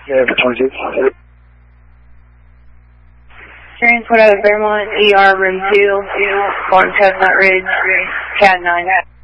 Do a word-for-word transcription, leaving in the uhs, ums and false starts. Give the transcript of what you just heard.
Yeah, for twenty-six. Transport out of Fairmont, E R room two, on Chestnut Ridge, C A D nine.